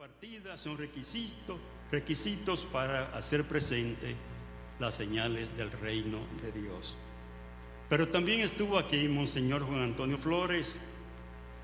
compartidas son requisitos para hacer presente las señales del reino de Dios. Pero también estuvo aquí Monseñor Juan Antonio Flores,